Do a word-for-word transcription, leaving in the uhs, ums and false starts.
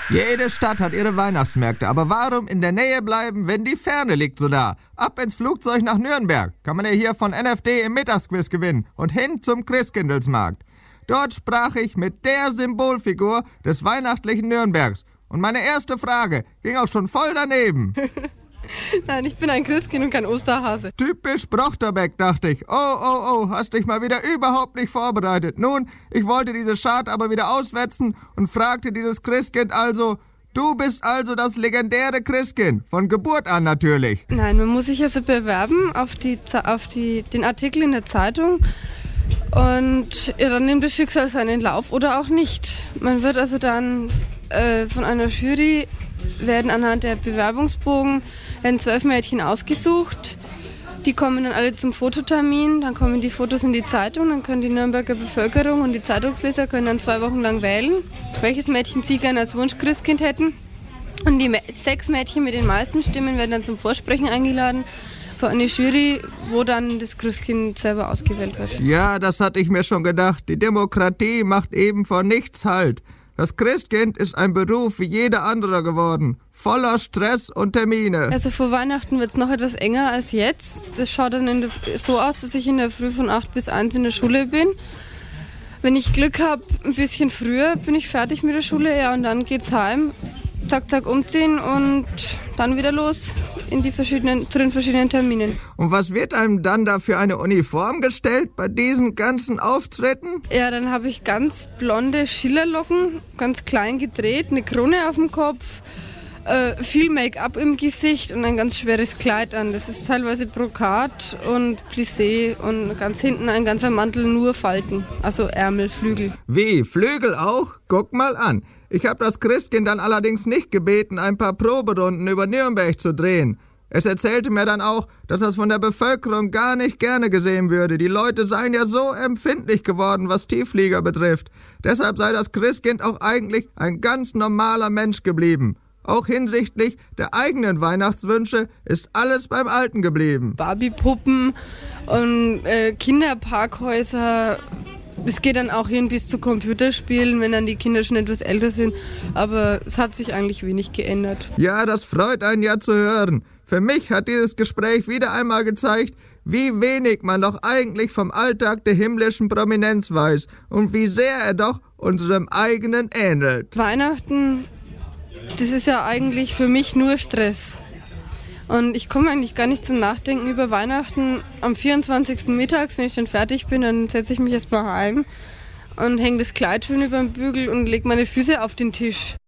Jede Stadt hat ihre Weihnachtsmärkte, aber warum in der Nähe bleiben, wenn die Ferne liegt so da? Ab ins Flugzeug nach Nürnberg. Kann man ja hier von N F D im Mittagsquiz gewinnen und hin zum Christkindlesmarkt. Dort sprach ich mit der Symbolfigur des weihnachtlichen Nürnbergs. Und meine erste Frage ging auch schon voll daneben. Nein, ich bin ein Christkind und kein Osterhase. Typisch Brochterbeck, dachte ich. Oh, oh, oh, hast dich mal wieder überhaupt nicht vorbereitet. Nun, ich wollte diese Schart aber wieder auswetzen und fragte dieses Christkind also, du bist also das legendäre Christkind, von Geburt an natürlich. Nein, man muss sich also bewerben auf, die, auf die, den Artikel in der Zeitung und ja, dann nimmt das Schicksal seinen Lauf oder auch nicht. Man wird also dann äh, von einer Jury, werden anhand der Bewerbungsbogen werden zwölf Mädchen ausgesucht. Die kommen dann alle zum Fototermin, dann kommen die Fotos in die Zeitung, dann können die Nürnberger Bevölkerung und die Zeitungsleser können dann zwei Wochen lang wählen, welches Mädchen sie gerne als Wunschchristkind hätten. Und die sechs Mädchen mit den meisten Stimmen werden dann zum Vorsprechen eingeladen für eine Jury, wo dann das Christkind selber ausgewählt wird. Ja, das hatte ich mir schon gedacht. Die Demokratie macht eben vor nichts Halt. Das Christkind ist ein Beruf wie jeder andere geworden, voller Stress und Termine. Also vor Weihnachten wird es noch etwas enger als jetzt. Das schaut dann in der, so aus, dass ich in der Früh von acht bis eins in der Schule bin. Wenn ich Glück habe, ein bisschen früher bin ich fertig mit der Schule, ja, und dann geht's heim, zack, zack, umziehen und dann wieder los in die verschiedenen, zu den verschiedenen Terminen. Und was wird einem dann da für eine Uniform gestellt bei diesen ganzen Auftritten? Ja, dann habe ich ganz blonde Schillerlocken, ganz klein gedreht, eine Krone auf dem Kopf, äh, viel Make-up im Gesicht und ein ganz schweres Kleid an. Das ist teilweise Brokat und Plissé und ganz hinten ein ganzer Mantel, nur Falten, also Ärmel, Flügel. Wie, Flügel auch? Guck mal an. Ich habe das Christkind dann allerdings nicht gebeten, ein paar Proberunden über Nürnberg zu drehen. Es erzählte mir dann auch, dass das von der Bevölkerung gar nicht gerne gesehen würde. Die Leute seien ja so empfindlich geworden, was Tiefflieger betrifft. Deshalb sei das Christkind auch eigentlich ein ganz normaler Mensch geblieben. Auch hinsichtlich der eigenen Weihnachtswünsche ist alles beim Alten geblieben. Barbie-Puppen und äh, Kinderparkhäuser. Es geht dann auch hin bis zu Computerspielen, wenn dann die Kinder schon etwas älter sind. Aber es hat sich eigentlich wenig geändert. Ja, das freut einen ja zu hören. Für mich hat dieses Gespräch wieder einmal gezeigt, wie wenig man doch eigentlich vom Alltag der himmlischen Prominenz weiß und wie sehr er doch unserem eigenen ähnelt. Weihnachten, das ist ja eigentlich für mich nur Stress. Und ich komme eigentlich gar nicht zum Nachdenken über Weihnachten. Am vierundzwanzigsten mittags, wenn ich dann fertig bin, dann setze ich mich erstmal heim und hänge das Kleid schön über den Bügel und lege meine Füße auf den Tisch.